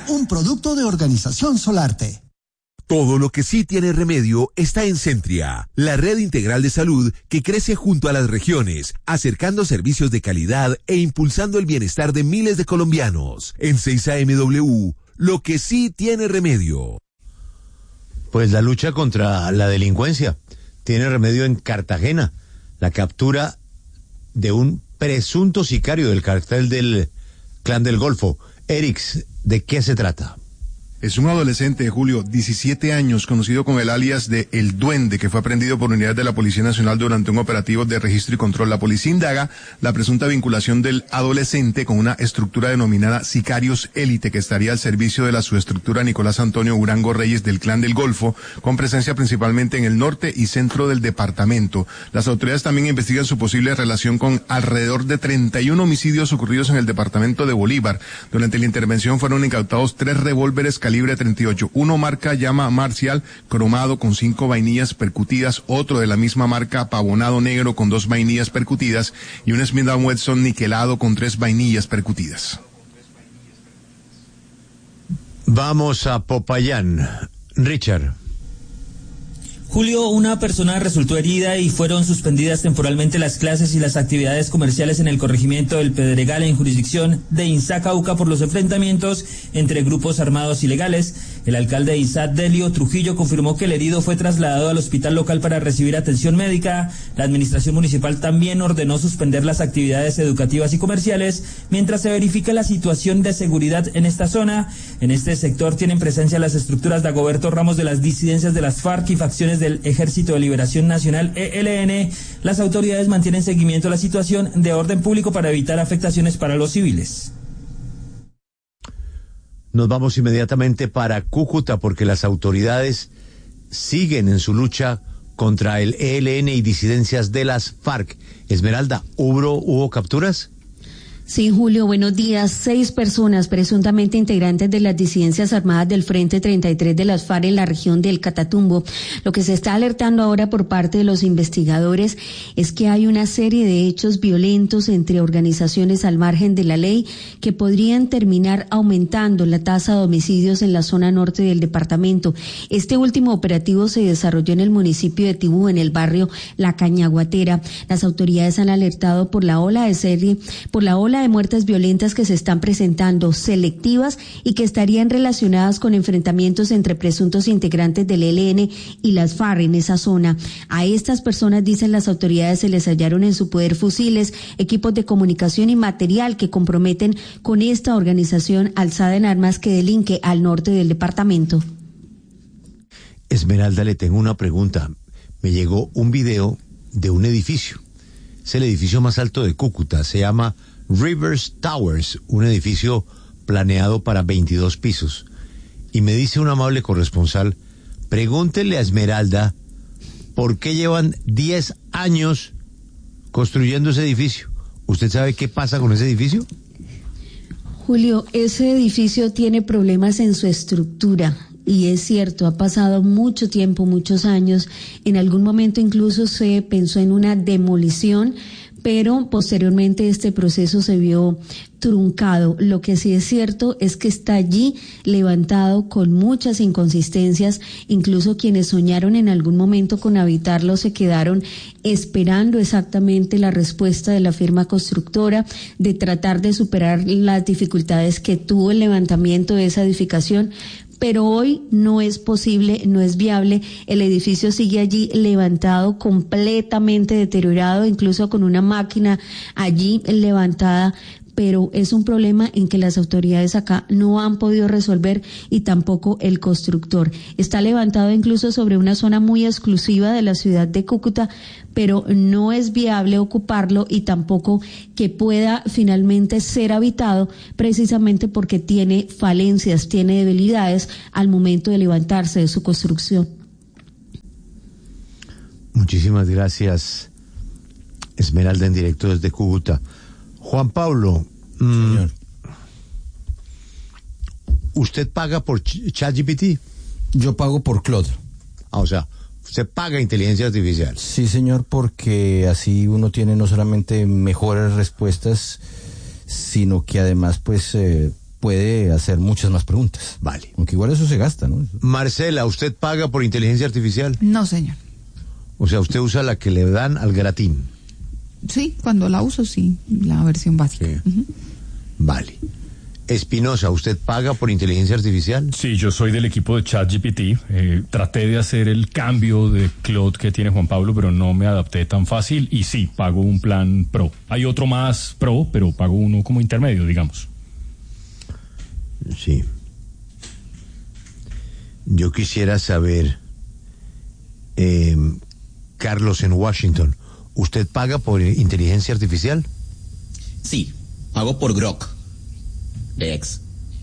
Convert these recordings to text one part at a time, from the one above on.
un producto de Organización Solarte. Todo lo que sí tiene remedio está en Centria, la red integral de salud que crece junto a las regiones, acercando servicios de calidad e impulsando el bienestar de miles de colombianos. En 6AMW, lo que sí tiene remedio. Pues la lucha contra la delincuencia tiene remedio en Cartagena. La captura de un presunto sicario del cartel del Clan del Golfo. Erix, ¿de qué se trata? Es un adolescente, Julio, 17 años, conocido con el alias de El Duende, que fue aprendido por unidades de la Policía Nacional durante un operativo de registro y control. La policía indaga la presunta vinculación del adolescente con una estructura denominada Sicarios Élite, que estaría al servicio de la subestructura Nicolás Antonio Urango Reyes del Clan del Golfo, con presencia principalmente en el norte y centro del departamento. Las autoridades también investigan su posible relación con alrededor de 31 homicidios ocurridos en el departamento de Bolívar. Durante la intervención fueron incautados 3 revólveres calibre 38, uno marca llama Marcial, cromado con 5 vainillas percutidas, otro de la misma marca pavonado negro con 2 vainillas percutidas y un Smith & Wesson niquelado con 3 vainillas percutidas. Vamos a Popayán. Richard. Julio, una persona resultó herida y fueron suspendidas temporalmente las clases y las actividades comerciales en el corregimiento del Pedregal en jurisdicción de Insá, Cauca, por los enfrentamientos entre grupos armados ilegales. El alcalde de Insá, Delio Trujillo, confirmó que el herido fue trasladado al hospital local para recibir atención médica. La administración municipal también ordenó suspender las actividades educativas y comerciales mientras se verifica la situación de seguridad en esta zona. En este sector tienen presencia las estructuras de Dagoberto Ramos de las disidencias de las FARC y facciones del Ejército de Liberación Nacional, ELN. Las autoridades mantienen seguimiento a la situación de orden público para evitar afectaciones para los civiles. Nos vamos inmediatamente para Cúcuta porque las autoridades siguen en su lucha contra el ELN y disidencias de las FARC. Esmeralda, ¿hubo capturas? Sí, Julio, buenos días. 6 personas presuntamente integrantes de las disidencias armadas del Frente 33 de las FARC en la región del Catatumbo. Lo que se está alertando ahora por parte de los investigadores es que hay una serie de hechos violentos entre organizaciones al margen de la ley que podrían terminar aumentando la tasa de homicidios en la zona norte del departamento. Este último operativo se desarrolló en el municipio de Tibú, en el barrio La Cañaguatera. Las autoridades han alertado por la ola de muertes violentas que se están presentando, selectivas y que estarían relacionadas con enfrentamientos entre presuntos integrantes del ELN y las FARC en esa zona. A estas personas, dicen las autoridades, se les hallaron en su poder fusiles, equipos de comunicación y material que comprometen con esta organización alzada en armas que delinque al norte del departamento. Esmeralda, le tengo una pregunta. Me llegó un video de un edificio. Es el edificio más alto de Cúcuta, se llama Rivers Towers, un edificio planeado para 22 pisos. Y me dice un amable corresponsal, pregúntele a Esmeralda por qué llevan 10 años construyendo ese edificio. ¿Usted sabe qué pasa con ese edificio? Julio, ese edificio tiene problemas en su estructura. Y es cierto, ha pasado mucho tiempo, muchos años. En algún momento incluso se pensó en una demolición, pero posteriormente este proceso se vio truncado. Lo que sí es cierto es que está allí levantado con muchas inconsistencias. Incluso quienes soñaron en algún momento con habitarlo se quedaron esperando exactamente la respuesta de la firma constructora, de tratar de superar las dificultades que tuvo el levantamiento de esa edificación. Pero hoy no es posible, no es viable. El edificio sigue allí levantado, completamente deteriorado, incluso con una máquina allí levantada, pero es un problema en que las autoridades acá no han podido resolver y tampoco el constructor. Está levantado incluso sobre una zona muy exclusiva de la ciudad de Cúcuta, pero no es viable ocuparlo y tampoco que pueda finalmente ser habitado, precisamente porque tiene falencias, tiene debilidades al momento de levantarse de su construcción. Muchísimas gracias, Esmeralda, en directo desde Cúcuta. Juan Pablo, señor. ¿Usted paga por ChatGPT? Yo pago por Claude. O sea, usted paga inteligencia artificial. Sí, señor, porque así uno tiene no solamente mejores respuestas, sino que además pues puede hacer muchas más preguntas. Vale. Aunque igual eso se gasta, ¿no? Marcela, ¿usted paga por inteligencia artificial? No, señor. O sea, usted usa la que le dan al gratín. Sí, cuando la uso, sí, la versión básica. Sí. Ujú. Vale. Espinosa, ¿usted paga por inteligencia artificial? Sí, yo soy del equipo de ChatGPT. Traté de hacer el cambio de Claude que tiene Juan Pablo, pero no me adapté tan fácil y sí, pago un plan Pro. Hay otro más Pro, pero pago uno como intermedio, digamos. Sí. Yo quisiera saber, Carlos en Washington, ¿usted paga por inteligencia artificial? Sí, pago por Grok de X.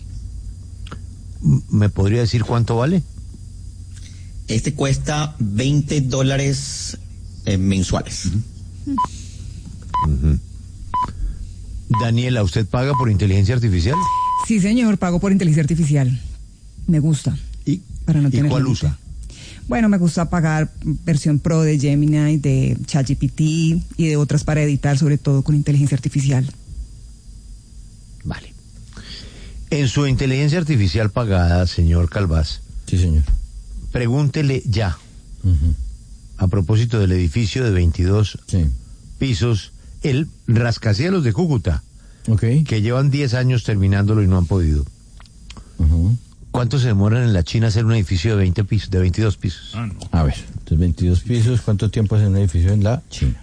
¿Me podría decir cuánto vale? Este cuesta $20 mensuales. Uh-huh. Daniela, ¿usted paga por inteligencia artificial? Sí, señor, pago por inteligencia artificial. Me gusta. ¿Y, para no tener cuál límite. usa? Bueno, me gusta pagar versión Pro de Gemini, de ChatGPT y de otras para editar, sobre todo con inteligencia artificial. Vale. En su inteligencia artificial pagada, señor Calvás. Sí, señor. Pregúntele ya. Uh-huh. A propósito del edificio de 22 pisos, el rascacielos de Cúcuta, que llevan 10 años terminándolo y no han podido. Uh-huh. ¿Cuánto se demoran en la China hacer un edificio de 20 pisos, de 22 pisos? No. A ver, entonces 22 pisos, ¿cuánto tiempo hace un edificio en la China?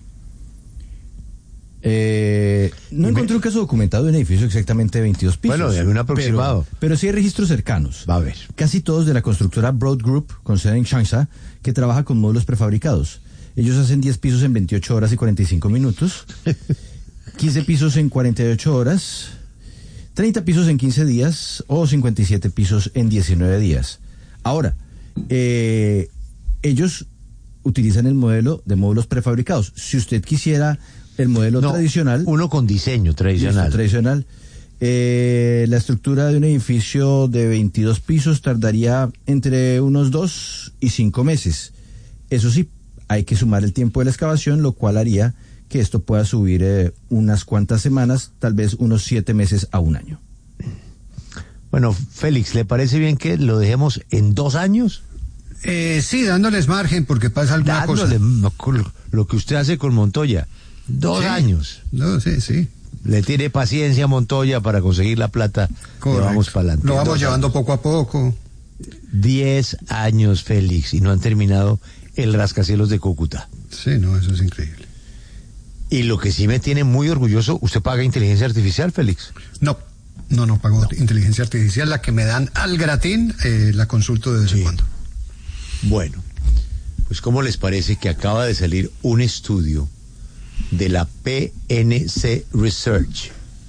No encontré un caso documentado de un edificio exactamente de 22 pisos. Bueno, hay un aproximado. Pero sí hay registros cercanos. Va a ver. Casi todos de la constructora Broad Group, con sede en Changsha, que trabaja con módulos prefabricados. Ellos hacen 10 pisos en 28 horas y 45 minutos, 15 pisos en 48 horas, 30 pisos en 15 días o 57 pisos en 19 días. Ahora, ellos utilizan el modelo de módulos prefabricados. Si usted quisiera el modelo tradicional... Uno con diseño tradicional. La estructura de un edificio de 22 pisos tardaría entre unos 2 y 5 meses. Eso sí, hay que sumar el tiempo de la excavación, lo cual haría que esto pueda subir unas cuantas semanas, tal vez unos 7 meses a un año. Bueno, Félix, ¿le parece bien que lo dejemos en 2 años? Sí, dándoles margen porque pasa alguna cosa. Lo que usted hace con Montoya. 2 años. No, sí. Le tiene paciencia a Montoya para conseguir la plata. Correcto. Le vamos para adelante. Lo vamos llevando poco a poco. 10 años, Félix, y no han terminado el rascacielos de Cúcuta. Sí, no, eso es increíble. Y lo que sí me tiene muy orgulloso, ¿usted paga inteligencia artificial, Félix? No pago inteligencia artificial, la que me dan al gratín, la consulto de vez en cuando. Bueno, pues ¿cómo les parece que acaba de salir un estudio de la PNC Research?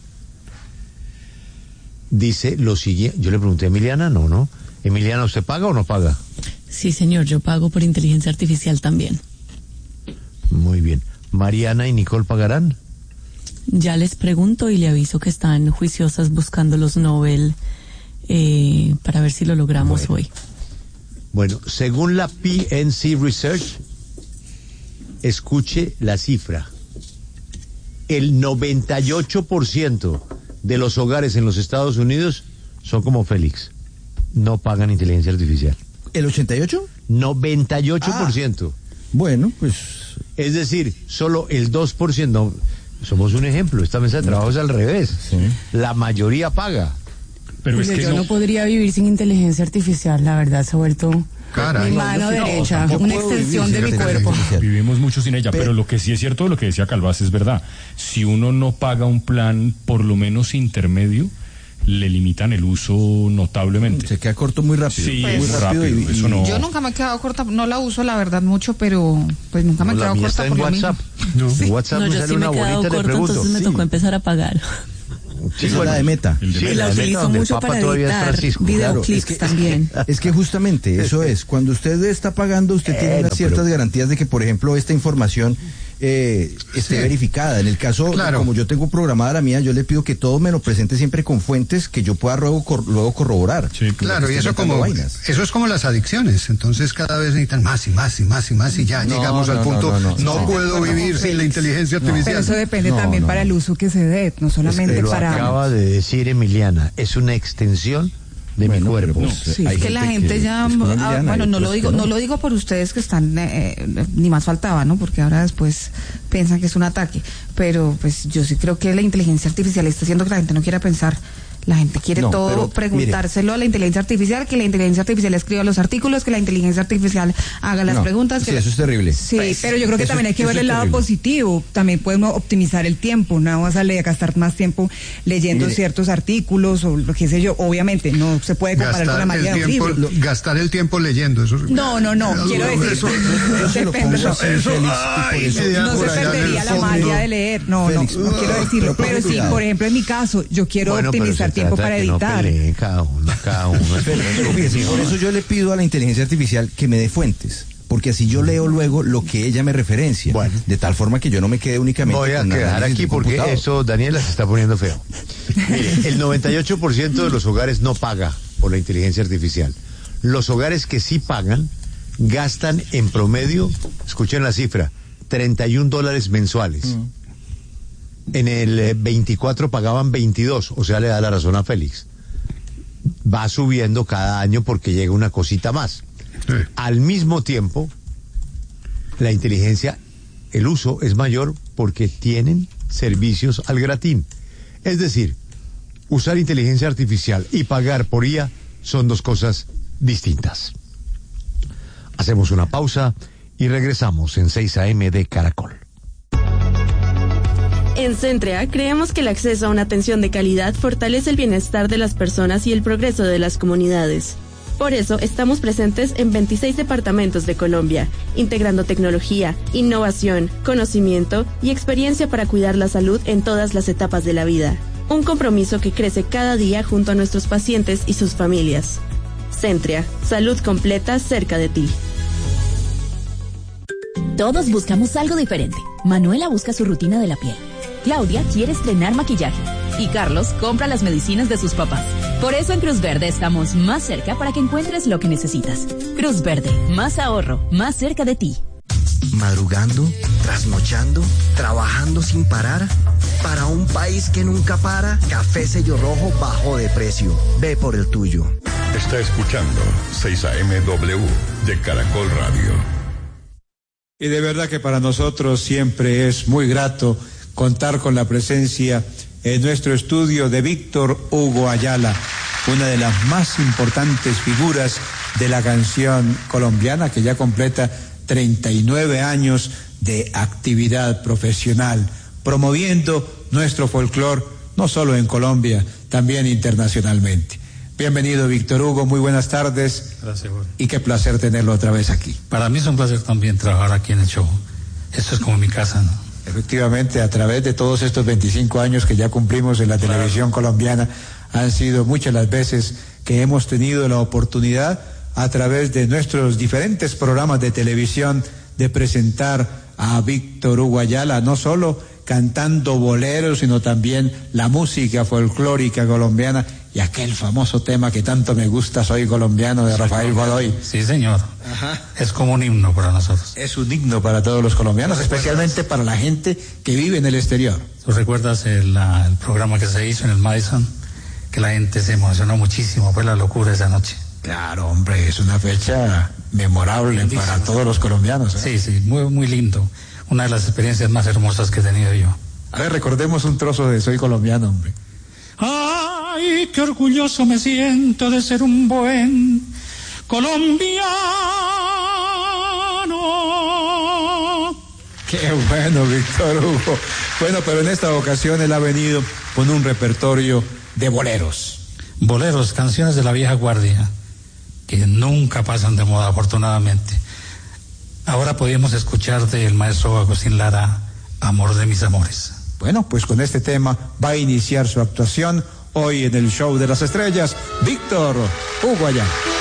Dice lo siguiente, yo le pregunté a Emiliana, no. Emiliana, ¿usted paga o no paga? Sí, señor, yo pago por inteligencia artificial también. Muy bien. ¿Mariana y Nicole pagarán? Ya les pregunto y le aviso que están juiciosas buscando los Nobel para ver si lo logramos hoy. Bueno, según la PNC Research, escuche la cifra. El 98% de los hogares en los Estados Unidos son como Félix. No pagan inteligencia artificial. ¿El 88? 98%. Bueno, pues... Es decir, solo el 2%... Somos un ejemplo, esta mesa de trabajo es al revés. Sí. La mayoría paga. Pero es que yo no podría vivir sin inteligencia artificial, la verdad, se ha vuelto mi mano derecha, una extensión de mi cuerpo. Vivimos mucho sin ella, pero lo que sí es cierto, lo que decía Calvás es verdad. Si uno no paga un plan, por lo menos intermedio, le limitan el uso notablemente. Se queda corto muy rápido. Sí, pues, muy rápido. Eso no... Yo nunca me he quedado corta, no la uso la verdad mucho, pero pues nunca me he quedado corta por lo mismo. En WhatsApp me sale una bonita, le pregunto. Entonces me tocó empezar a pagar. Sí, es la de Meta. La utilizo mucho para editar videoclips también. Es que justamente eso es. Cuando usted está pagando, usted tiene unas ciertas garantías de que, por ejemplo, esta información esté verificada. En el caso, como yo tengo programada la mía, yo le pido que todo me lo presente siempre con fuentes que yo pueda luego corroborar. Sí, claro, y eso es como las adicciones. Entonces cada vez necesitan más y más y más y más y ya llegamos al punto, no puedo vivir sin la inteligencia artificial. Pero eso depende también para el uso que se dé, no solamente para... Acaba de decir Emiliana, es una extensión de mi cuerpo. Sí, es que la gente ya, bueno, no lo digo por ustedes que están, ni más faltaba, ¿no? Porque ahora después piensan que es un ataque, pero pues yo sí creo que la inteligencia artificial está haciendo que la gente no quiera pensar. La gente quiere preguntárselo a la inteligencia artificial, que la inteligencia artificial escriba los artículos, que la inteligencia artificial haga las preguntas. Sí, eso es terrible. Sí, pero yo creo que también hay que ver el lado positivo. También podemos optimizar el tiempo, no vamos a gastar más tiempo leyendo ciertos artículos o lo que sé yo. Obviamente, no se puede comparar con la mayoría de libros. Gastar el tiempo leyendo, eso. No, quiero decir. No se perdería la magia de leer. No quiero decirlo. Pero sí, por ejemplo, en mi caso, yo quiero optimizar tiempo para editar. No cada uno. Por eso yo le pido a la inteligencia artificial que me dé fuentes, porque así yo leo luego lo que ella me referencia, de tal forma que yo no me quede únicamente voy a quedar aquí porque eso, Daniela, se está poniendo feo. Mire, el 98% de los hogares no paga por la inteligencia artificial. Los hogares que sí pagan gastan en promedio, escuchen la cifra, $31 mensuales. En el 24 pagaban 22, o sea, le da la razón a Félix. Va subiendo cada año porque llega una cosita más. Sí. Al mismo tiempo, la inteligencia, el uso es mayor porque tienen servicios al gratín. Es decir, usar inteligencia artificial y pagar por IA son dos cosas distintas. Hacemos una pausa y regresamos en 6 AM de Caracol. En Centrea creemos que el acceso a una atención de calidad fortalece el bienestar de las personas y el progreso de las comunidades. Por eso estamos presentes en 26 departamentos de Colombia, integrando tecnología, innovación, conocimiento y experiencia para cuidar la salud en todas las etapas de la vida. Un compromiso que crece cada día junto a nuestros pacientes y sus familias. Centrea, salud completa cerca de ti. Todos buscamos algo diferente. Manuela busca su rutina de la piel. Claudia quiere estrenar maquillaje. Y Carlos compra las medicinas de sus papás. Por eso en Cruz Verde estamos más cerca para que encuentres lo que necesitas. Cruz Verde, más ahorro, más cerca de ti. Madrugando, trasnochando, trabajando sin parar. Para un país que nunca para, Café Sello Rojo bajó de precio. Ve por el tuyo. Está escuchando 6 AMW de Caracol Radio. Y de verdad que para nosotros siempre es muy grato contar con la presencia en nuestro estudio de Víctor Hugo Ayala, una de las más importantes figuras de la canción colombiana, que ya completa 39 años de actividad profesional, promoviendo nuestro folclore, no solo en Colombia, también internacionalmente. Bienvenido, Víctor Hugo, muy buenas tardes. Gracias, Jorge. Y qué placer tenerlo otra vez aquí. Para mí es un placer también trabajar aquí en el show. Esto es como mi casa, ¿no? Efectivamente, a través de todos estos 25 años que ya cumplimos en la televisión colombiana, han sido muchas las veces que hemos tenido la oportunidad, a través de nuestros diferentes programas de televisión, de presentar a Víctor Hugo Ayala, no solo cantando boleros, sino también la música folclórica colombiana y aquel famoso tema que tanto me gusta, Soy Colombiano, de Rafael Godoy. Sí, señor. Ajá. Es como un himno para nosotros. Es un himno para todos los colombianos, especialmente para la gente que vive en el exterior. ¿Tú recuerdas el programa que se hizo en el Madison? Que la gente se emocionó muchísimo, fue la locura esa noche. Claro, hombre, es una fecha memorable lindísimo para todos los colombianos, ¿eh? Sí, muy, muy lindo. Una de las experiencias más hermosas que he tenido yo. A ver, recordemos un trozo de Soy Colombiano, hombre. Ay, qué orgulloso me siento de ser un buen colombiano. Qué bueno, Víctor Hugo. Bueno, pero en esta ocasión él ha venido con un repertorio de boleros. Boleros, canciones de la vieja guardia, que nunca pasan de moda, afortunadamente. Ahora podíamos escuchar del maestro Agustín Lara, Amor de mis amores. Bueno, pues con este tema va a iniciar su actuación hoy en el Show de las Estrellas, Víctor Hugo Ayala.